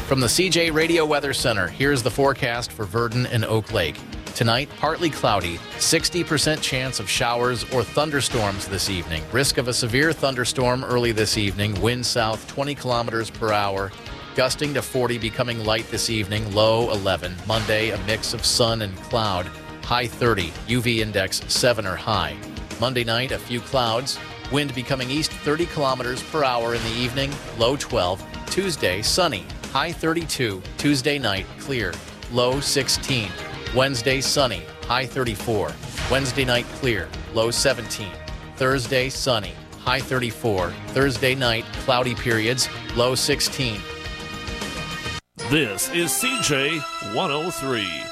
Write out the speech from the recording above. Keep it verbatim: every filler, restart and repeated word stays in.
From the C J Radio Weather Center, here's the forecast for Verdon and Oak Lake. Tonight, partly cloudy, sixty percent chance of showers or thunderstorms this evening. Risk of a severe thunderstorm early this evening. Wind south twenty kilometers per hour, gusting to forty, becoming light this evening. Low eleven. Monday, a mix of sun and cloud. High thirty. U V index seven or high. Monday night, a few clouds. Wind becoming east thirty kilometers per hour in the evening. Low twelve. Tuesday, sunny. High thirty-two. Tuesday night, clear. Low sixteen. Wednesday, sunny. High thirty-four. Wednesday night, clear. Low seventeen. Thursday, sunny. High thirty-four. Thursday night, cloudy periods. Low sixteen. This is C J one oh three.